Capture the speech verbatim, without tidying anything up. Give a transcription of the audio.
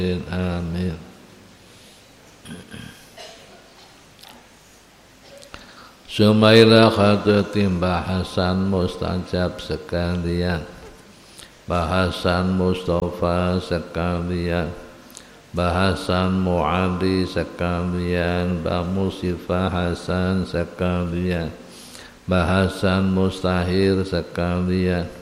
Amin. Sumaila khatatim bahasan mustajab sekalian, bahasan Mustafa sekalian, bahasan Mu'ali sekalian, Mbah Musifah Hasan sekalian, bahasan Mustahir sekalian,